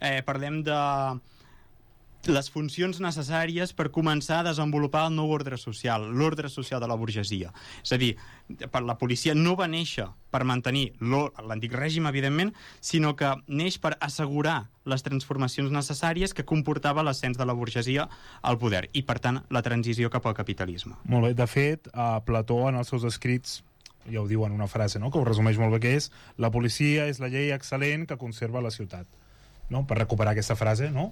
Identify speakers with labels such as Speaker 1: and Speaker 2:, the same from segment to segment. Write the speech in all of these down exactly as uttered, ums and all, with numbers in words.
Speaker 1: eh, parlem de les funcions necessàries per començar a desenvolupar el nou ordre social, l'ordre social de la burgesia. És a dir, per la policia no va néixer per mantenir l'antic règim, evidentment, sinó que neix per assegurar les transformacions necessàries que comportava l'ascens de la burgesia al poder i, per tant, la transició cap al capitalisme.
Speaker 2: Molt bé. De fet, a Plató, en els seus escrits, ja ho diu en una frase, no?, que ho resumeix molt bé, que és: la policia és la llei excel·lent que conserva la ciutat. No? Per recuperar aquesta frase, no?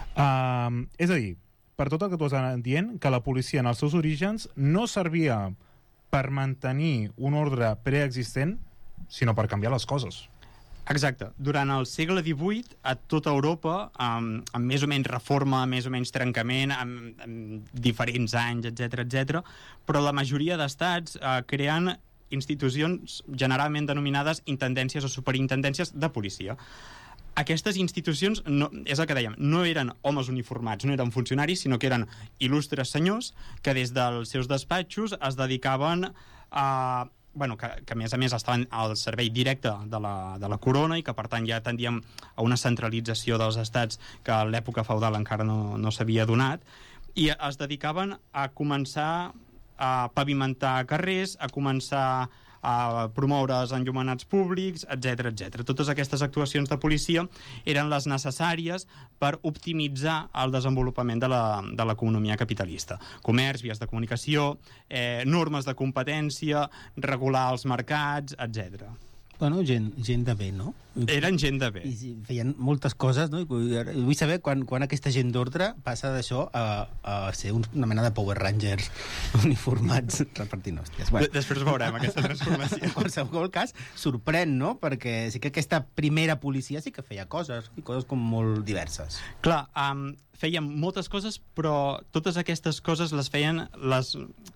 Speaker 2: Uh, és a dir, per tot el que tu has anat dient, que la policia en els seus orígens no servia per mantenir un ordre preexistent, sinó per canviar les coses.
Speaker 1: Exacte. Durant el segle divuit, a tota Europa, amb, amb més o menys reforma, més o menys trencament, amb, amb diferents anys, etcètera, etcètera, però la majoria d'estats eh, creen institucions generalment denominades intendències o superintendències de policia. Aquestes institucions, no, és el que dèiem, no eren homes uniformats, no eren funcionaris, sinó que eren il·lustres senyors que des dels seus despatxos es dedicaven a... Bueno, que, que a més a més estaven al servei directe de la, de la corona i que per tant ja tendíem a una centralització dels estats que a l'època feudal encara no, no s'havia donat, i es dedicaven a començar a pavimentar carrers, a començar a promoure els enllumenats públics, etcètera, etcètera. Totes aquestes actuacions de policia eren les necessàries per optimitzar el desenvolupament de la, de l'economia capitalista. Comerç, vies de comunicació, eh, normes de competència, regular els mercats, etcètera.
Speaker 3: Bueno, gent, gent de bé, no?
Speaker 1: Eren gent de bé.
Speaker 3: I feien moltes coses, no? I vull saber quan, quan aquesta gent d'ordre passa d'això a, a ser una mena de Power Rangers uniformats repartint hòsties. Bueno.
Speaker 1: Després veurem aquesta transformació.
Speaker 3: En qualsevol cas, sorprèn, no? Perquè sí que aquesta primera policia sí que feia coses, i coses com molt diverses.
Speaker 1: Clar, um, feien moltes coses, però totes aquestes coses les feien les...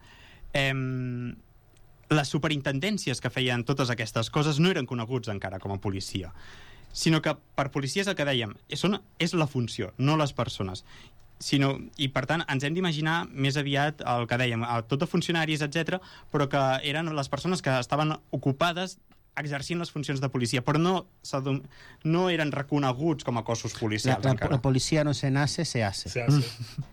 Speaker 1: Um, les superintendències que feien totes aquestes coses no eren coneguts encara com a policia, sinó que per policia és el que dèiem, són, és la funció, no les persones. Sinó, i per tant ens hem d'imaginar més aviat el que dèiem, tot de funcionaris, etcètera, però que eren les persones que estaven ocupades exercint les funcions de policia, però no, no eren reconeguts com a cossos policials.
Speaker 3: La, la, la policia no se nace, se hace.
Speaker 2: Se hace. Mm.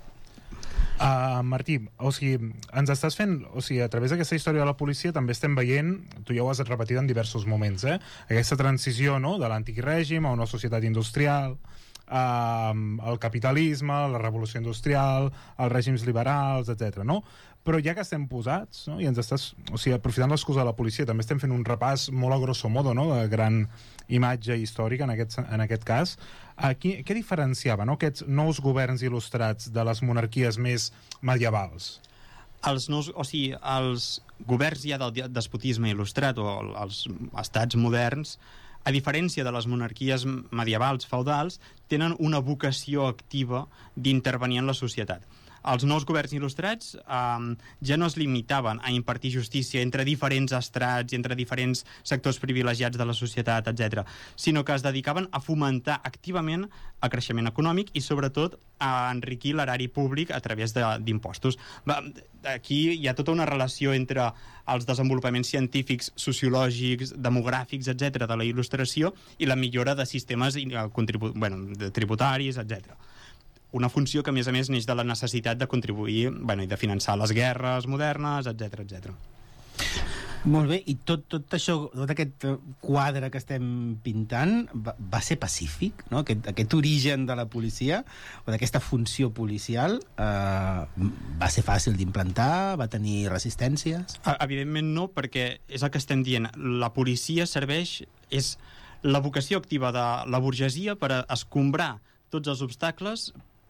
Speaker 2: Uh, Martí, o sigui, ens estàs fent, o sigui, a través d'aquesta història de la policia també estem veient, tu ja ho has repetit en diversos moments, eh? Aquesta transició, no?, de l'antic règim a una societat industrial, uh, el capitalisme, la revolució industrial, els règims liberals, etcètera, no? Però ja que estem posats, no?, i ens estàs, o sigui, aprofitant l'excusa de la policia, també estem fent un repàs molt a grosso modo, no?, de gran imatge històrica en aquest, en aquest cas. Aquí, què diferenciava, no?, aquests nous governs il·lustrats de les monarquies més medievals?
Speaker 1: Els nous, o sigui, els governs ja del despotisme il·lustrat o els estats moderns, a diferència de les monarquies medievals feudals, tenen una vocació activa d'intervenir en la societat. Els nous governs il·lustrats eh, ja no es limitaven a impartir justícia entre diferents estrats i entre diferents sectors privilegiats de la societat, etcètera, sinó que es dedicaven a fomentar activament el creixement econòmic i sobretot a enriquir l'erari públic a través de, d'impostos. Aquí hi ha tota una relació entre els desenvolupaments científics, sociològics, demogràfics, etcètera, de la il·lustració i la millora de sistemes contribu- bueno, de tributaris, etcètera. Una funció que, a més a més, neix de la necessitat de contribuir, bueno, i de finançar les guerres modernes, etcètera, etcètera.
Speaker 3: Molt bé, i tot, tot això, tot aquest quadre que estem pintant va, va ser pacífic, no? Aquest, aquest origen de la policia, o d'aquesta funció policial, eh, va ser fàcil d'implantar, va tenir resistències?
Speaker 1: Evidentment no, perquè és el que estem dient. La policia serveix, és la vocació activa de la burgesia per a escombrar tots els obstacles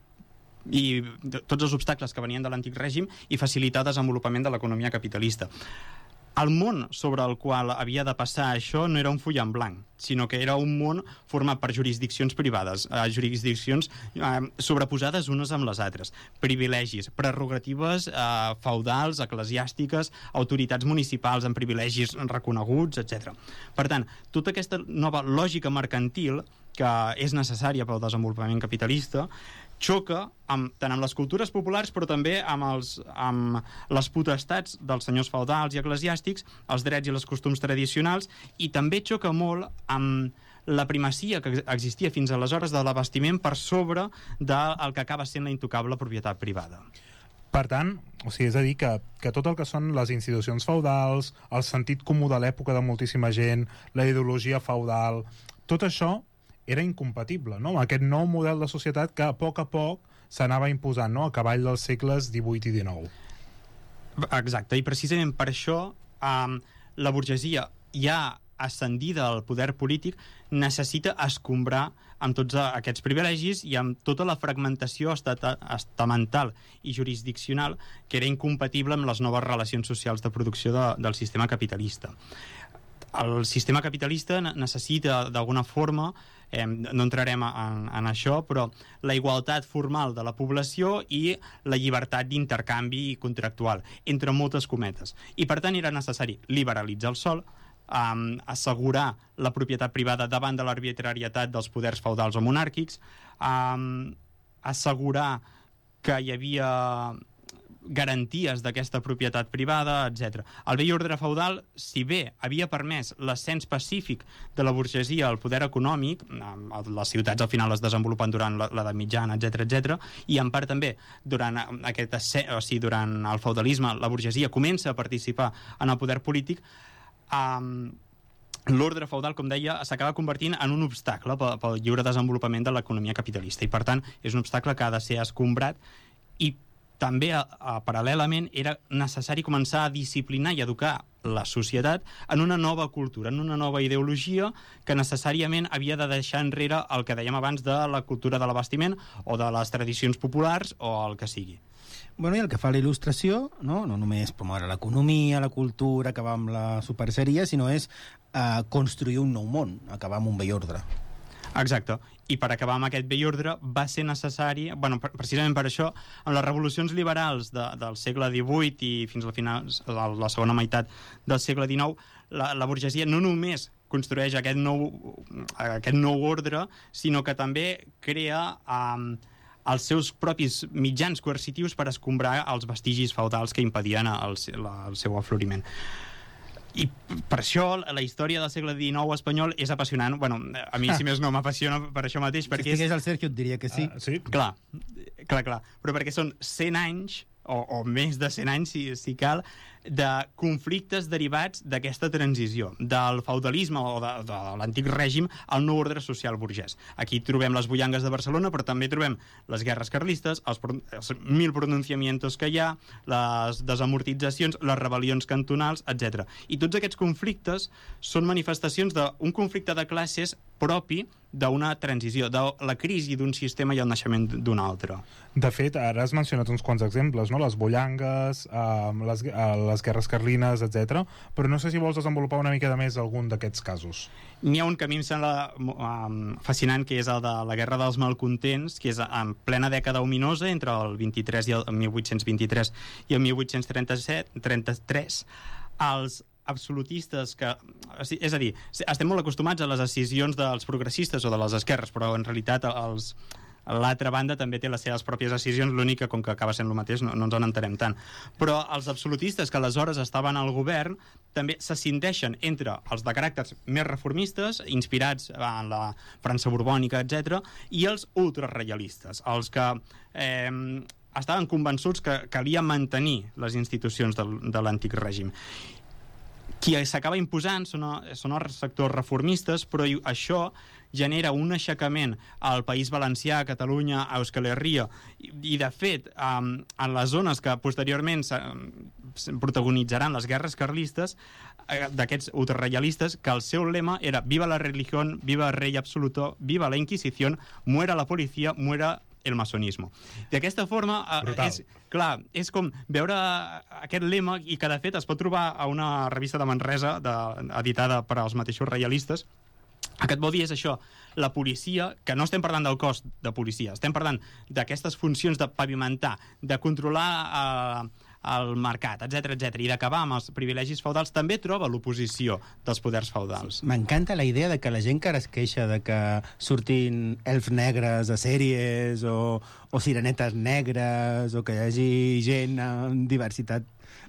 Speaker 1: i tots els obstacles que venien de l'antic règim i facilitar el desenvolupament de l'economia capitalista. El món sobre el qual havia de passar això no era un full en blanc, sinó que era un món format per jurisdiccions privades, eh, jurisdiccions eh, sobreposades unes amb les altres, privilegis, prerrogatives eh, feudals, eclesiàstiques, autoritats municipals amb privilegis reconeguts, etcètera. Per tant, tota aquesta nova lògica mercantil que és necessària pel desenvolupament capitalista xoca amb, tant amb les cultures populars però també amb, els, amb les potestats dels senyors feudals i eclesiàstics, els drets i les costums tradicionals, i també xoca molt amb la primacia que existia fins aleshores de l'abastiment per sobre del que acaba sent la intocable propietat privada.
Speaker 2: Per tant, o sigui, és a dir, que, que tot el que són les institucions feudals, el sentit comú de l'època de moltíssima gent, la ideologia feudal, tot això era incompatible, no? Aquest nou model de societat que a poc a poc s'anava imposant, no?, a cavall dels segles divuit i dinou.
Speaker 1: Exacte, i precisament per això um, la burgesia ja ascendida al poder polític necessita escombrar amb tots aquests privilegis i amb tota la fragmentació estata, estamental i jurisdiccional que era incompatible amb les noves relacions socials de producció de, del sistema capitalista. El sistema capitalista necessita d'alguna forma, eh, no entrarem en, en això, però la igualtat formal de la població i la llibertat d'intercanvi contractual, entre moltes cometes. I per tant era necessari liberalitzar el sòl, Um, assegurar la propietat privada davant de l'arbitrarietat dels poders feudals o monàrquics, um, assegurar que hi havia garanties d'aquesta propietat privada, etcètera. El vell ordre feudal, si bé havia permès l'ascens pacífic de la burgesia al poder econòmic, les ciutats al final es desenvolupen durant l'edat mitjana, etcètera, etcètera, i en part també durant, aquest, o sigui, durant el feudalisme la burgesia comença a participar en el poder polític, Um, l'ordre feudal, com deia, s'acaba convertint en un obstacle pel, pel lliure desenvolupament de l'economia capitalista i per tant és un obstacle que ha de ser escombrat i també a, a, paral·lelament era necessari començar a disciplinar i educar la societat en una nova cultura, en una nova ideologia que necessàriament havia de deixar enrere el que dèiem abans de la cultura de l'abastiment o de les tradicions populars o el que sigui.
Speaker 3: Bueno, i el que fa la il·lustració, no, no només promoure l'economia, la cultura, acabar amb la superseria, sinó és eh, construir un nou món, acabar amb un vell ordre.
Speaker 1: Exacte. I per acabar amb aquest vell ordre va ser necessari, bueno, precisament per això, amb les revolucions liberals de, del segle divuit i fins al final, la, la segona meitat del segle dinou, la, la burgesia no només construeix aquest nou, aquest nou ordre, sinó que també crea Um, els seus propis mitjans coercitius per escombrar els vestigis feudals que impedien el, la, el seu afloriment. I per això la història del segle dinou espanyol és apassionant. Bueno, a mi, si més no, m'apassiona per això mateix.
Speaker 3: Si estigués el Sergio et diria que sí.
Speaker 2: Uh, sí.
Speaker 1: Clar, clar, clar. Però perquè són cent anys, o, o més de cent anys, si, si cal, de conflictes derivats d'aquesta transició, del feudalisme o de, de l'antic règim al nou ordre social burgès. Aquí trobem les bullangues de Barcelona, però també trobem les guerres carlistes, els, els mil pronunciamientos que hi ha, les desamortitzacions, les rebel·lions cantonals, etcètera. I tots aquests conflictes són manifestacions d'un conflicte de classes propi d'una transició, de la crisi d'un sistema i el naixement d'un altre.
Speaker 2: De fet, ara has mencionat uns quants exemples, no? Les bullangues, eh, les, eh, les guerres carlines, etcètera. Però no sé si vols desenvolupar una mica de més algun d'aquests casos.
Speaker 1: N'hi ha un que a mi em sembla um, fascinant, que és el de la Guerra dels Malcontents, que és en plena dècada ominosa, entre el vint-i-tres i el mil vuit-cents vint-i-tres i el mil vuit-cents trenta-set, trenta-tres, els absolutistes que... És a dir, estem molt acostumats a les decisions dels progressistes o de les esquerres, però en realitat els... l'altra banda també té les seves pròpies decisions, l'únic que com que acaba sent el mateix no, no ens en entenem tant. Però els absolutistes que aleshores estaven al govern també se cindeixen entre els de caràcters més reformistes, inspirats en la França borbònica, etcètera, i els ultrareialistes, els que eh, estaven convençuts que calia mantenir les institucions del, de l'antic règim. Qui s'acaba imposant són, són els sectors reformistes, però això genera un aixecament al País Valencià, a Catalunya, a Euskal Herria, i, i de fet, um, en les zones que posteriorment protagonitzaran les guerres carlistes, eh, d'aquests ultrareialistes, que el seu lema era «Viva la religión, viva el rey absoluto, viva la Inquisición, muera la policía, muera el masonismo». D'aquesta forma, eh, és, clar, és com veure aquest lema i que de fet es pot trobar a una revista de Manresa de, editada per als mateixos reialistes. El que et vol dir és això, la policia, que no estem parlant del cos de policia, estem parlant d'aquestes funcions de pavimentar, de controlar eh, el mercat, etcètera, etcètera, i d'acabar amb els privilegis feudals, també troba l'oposició dels poders feudals.
Speaker 3: Sí, m'encanta la idea de que la gent que ara es queixa de que surtin elfs negres a sèries o, o sirenetes negres o que hi hagi gent amb diversitat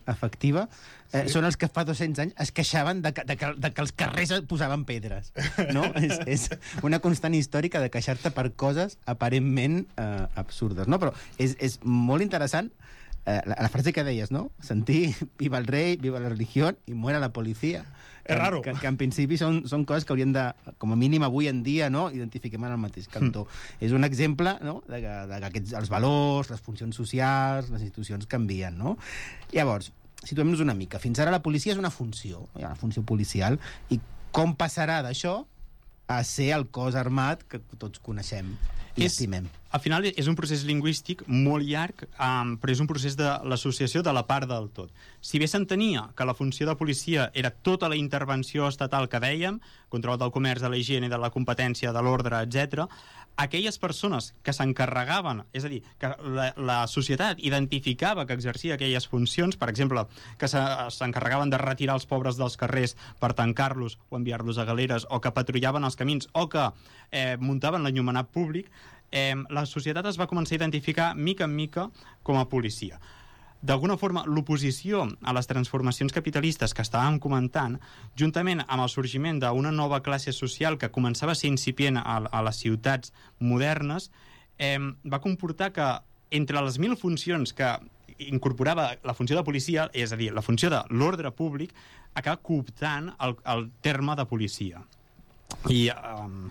Speaker 3: efectiva, eh, sí. són els que fa dos-cents anys es queixaven de que, de que, de que els carrers posaven pedres. No? és, és una constant històrica de queixar-te per coses aparentment eh, absurdes. No? Però és, és molt interessant eh, la, la frase que deies, no? Sentir viva el rei, viva la religió i muera la policia.
Speaker 2: És raro.
Speaker 3: Que, que en principi són, són coses que haurien de, com a mínim avui en dia, no, identifiquem en el mateix cantó. Mm. És un exemple, no?, de que, de que aquests, els valors, les funcions socials, les institucions canvien, no? Llavors, situem-nos una mica. Fins ara la policia és una funció, hi ha una funció policial, i com passarà d'això a ser el cos armat que tots coneixem i
Speaker 1: és,
Speaker 3: estimem?
Speaker 1: Al final és un procés lingüístic molt llarg, um, però és un procés de l'associació de la part del tot. Si bé s'entenia que la funció de policia era tota la intervenció estatal que dèiem, control del comerç, de la higiene, de la competència, de l'ordre, etcètera, aquelles persones que s'encarregaven, és a dir, que la, la societat identificava que exercia aquelles funcions, per exemple, que s'encarregaven de retirar els pobres dels carrers per tancar-los o enviar-los a galeres, o que patrullaven els camins, o que eh, muntaven l'enllumenat públic, eh, la societat es va començar a identificar mica en mica com a policia. D'alguna forma, l'oposició a les transformacions capitalistes que estàvem comentant, juntament amb el sorgiment d'una nova classe social que començava a ser incipient a, a les ciutats modernes, eh, va comportar que entre les mil funcions que incorporava la funció de policia, és a dir, la funció de l'ordre públic, acaba cooptant el, el terme de policia. I, eh,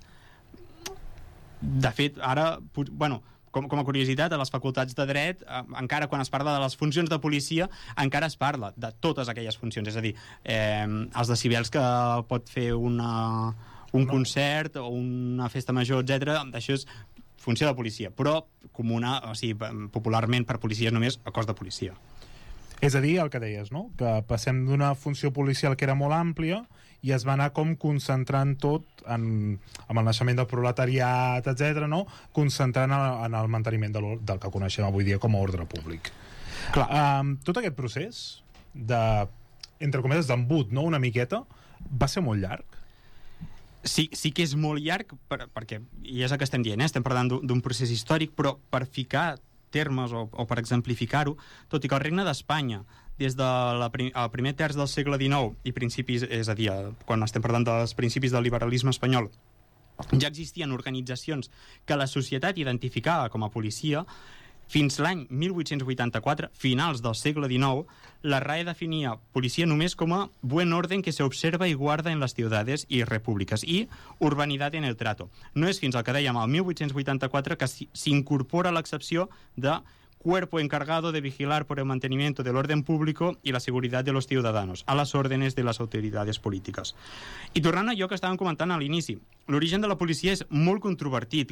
Speaker 1: de fet, ara, bueno, Com, com a curiositat, a les facultats de dret, eh, encara quan es parla de les funcions de policia, encara es parla de totes aquelles funcions, és a dir, eh, els decibels que pot fer una, un concert o una festa major, etcètera, això és funció de policia, però comuna, o sigui, popularment per policia només a cos de policia.
Speaker 2: És a dir, el que deies, no? Que passem d'una funció policial que era molt àmplia i es va anar com concentrant tot en, amb el naixement del proletariat, etcètera, no? Concentrant en, en el manteniment de del que coneixem avui dia com a ordre públic. Clar. Um, tot aquest procés de, entre cometes, d'embut, no?, una miqueta, va ser molt llarg.
Speaker 1: Sí, sí que és molt llarg, per, perquè, i és el que estem dient, eh? Estem parlant d'un procés històric, però per ficar termes o, o per exemplificar-ho, tot i que el Regne d'Espanya, des del de primer terç del segle dinou i principis, és a dir, quan estem parlant dels principis del liberalisme espanyol, ja existien organitzacions que la societat identificava com a policia. Fins l'any mil vuit-cents vuitanta-quatre, finals del segle dinou, la R A E definia policia només com a buen orden que se observa y guarda en las ciudades y repúblicas i urbanidad en el trato. No és fins al que dèiem el mil vuit-cents vuitanta-quatre que s'incorpora l'excepció de cuerpo encargado de vigilar por el mantenimiento del orden público y la seguridad de los ciudadanos, a las órdenes de las autoridades polítiques. I tornant a allò que estàvem comentant a l'inici, l'origen de la policia és molt controvertit.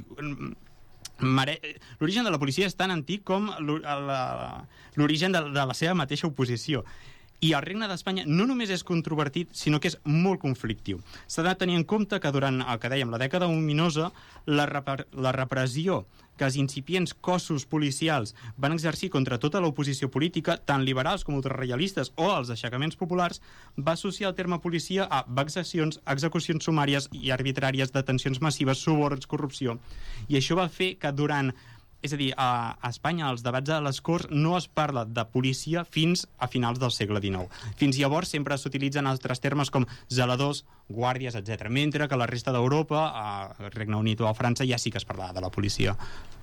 Speaker 1: L'origen de la policia és tan antic com l'origen de la seva mateixa oposició. I el Regne d'Espanya no només és controvertit, sinó que és molt conflictiu. S'ha de tenir en compte que durant el que dèiem, la dècada ominosa, la, repre la repressió que els incipients cossos policials van exercir contra tota l'oposició política, tant liberals com ultrareialistes o els aixecaments populars, va associar el terme policia a vexacions, execucions sumàries i arbitràries, detencions massives, suborns, corrupció. I això va fer que durant... És a dir, a Espanya, als debats a les Corts, no es parla de policia fins a finals del segle dinou. Fins llavors sempre s'utilitzen altres termes com zeladors, guàrdies, etcètera. Mentre que a la resta d'Europa, al Regne Unit o a França, ja sí que es parlava de la policia.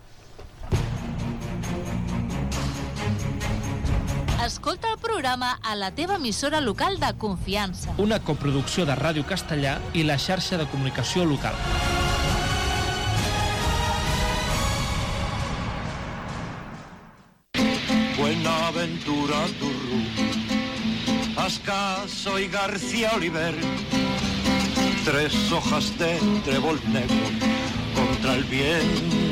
Speaker 4: Escolta el programa a la teva emissora local de confiança.
Speaker 5: Una coproducció de Ràdio Castellà i la xarxa de comunicació local.
Speaker 6: Buenaventura Turru, Ascaso y García Oliver, tres hojas de trébol negro contra el bien.